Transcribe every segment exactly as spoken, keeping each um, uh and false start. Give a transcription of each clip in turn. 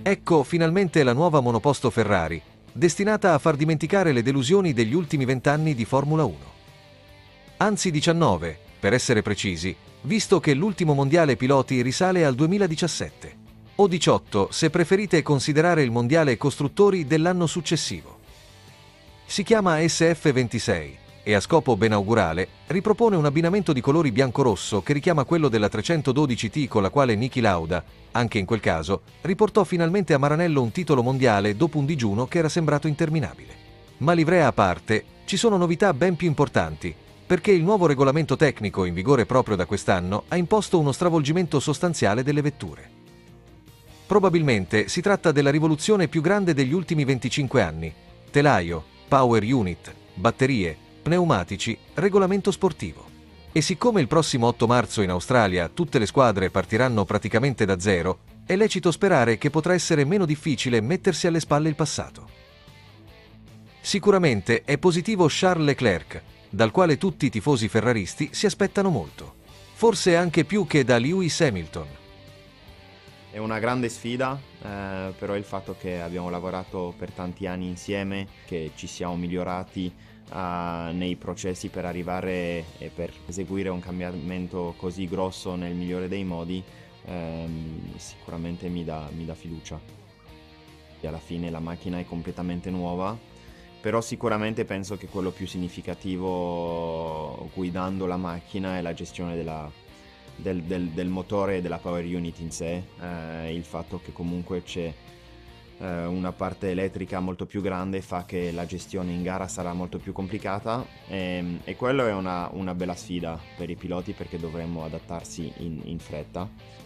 Ecco finalmente la nuova monoposto Ferrari, destinata a far dimenticare le delusioni degli ultimi vent'anni di Formula uno. Anzi diciannove, per essere precisi, visto che l'ultimo mondiale piloti risale al duemiladiciassette. O diciotto, se preferite considerare il mondiale costruttori dell'anno successivo. Si chiama S F ventisei e a scopo benaugurale ripropone un abbinamento di colori bianco-rosso che richiama quello della trecentododici T con la quale Niki Lauda, anche in quel caso, riportò finalmente a Maranello un titolo mondiale dopo un digiuno che era sembrato interminabile. Ma livrea a parte, ci sono novità ben più importanti, perché il nuovo regolamento tecnico in vigore proprio da quest'anno ha imposto uno stravolgimento sostanziale delle vetture. Probabilmente si tratta della rivoluzione più grande degli ultimi venticinque anni. Telaio, power unit, batterie, pneumatici, regolamento sportivo. E siccome il prossimo otto marzo in Australia tutte le squadre partiranno praticamente da zero, è lecito sperare che potrà essere meno difficile mettersi alle spalle il passato. Sicuramente è positivo Charles Leclerc, dal quale tutti i tifosi ferraristi si aspettano molto. Forse anche più che da Lewis Hamilton. È una grande sfida, eh, però il fatto che abbiamo lavorato per tanti anni insieme, che ci siamo migliorati uh, nei processi per arrivare e per eseguire un cambiamento così grosso nel migliore dei modi, ehm, sicuramente mi dà, mi dà fiducia. E alla fine la macchina è completamente nuova, però sicuramente penso che quello più significativo guidando la macchina è la gestione della Del, del, del motore e della power unit in sé, eh, il fatto che comunque c'è eh, una parte elettrica molto più grande fa che la gestione in gara sarà molto più complicata e, e quello è una, una bella sfida per i piloti perché dovremmo adattarsi in, in fretta.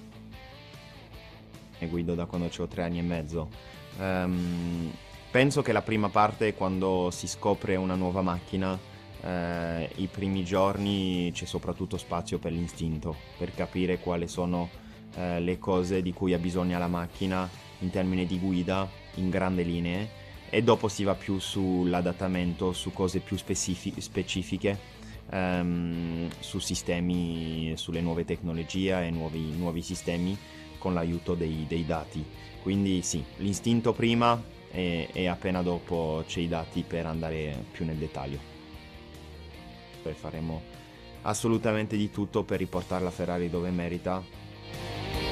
E guido da quando ho tre anni e mezzo. Um, penso che la prima parte, quando si scopre una nuova macchina, Eh, i primi giorni c'è soprattutto spazio per l'istinto, per capire quali sono eh, le cose di cui ha bisogno la macchina in termini di guida, in grandi linee, e dopo si va più sull'adattamento, su cose più specific- specifiche, ehm, su sistemi, sulle nuove tecnologie e nuovi, nuovi sistemi con l'aiuto dei, dei dati. Quindi sì, l'istinto prima e, e appena dopo c'è i dati per andare più nel dettaglio. Faremo assolutamente di tutto per riportare la Ferrari dove merita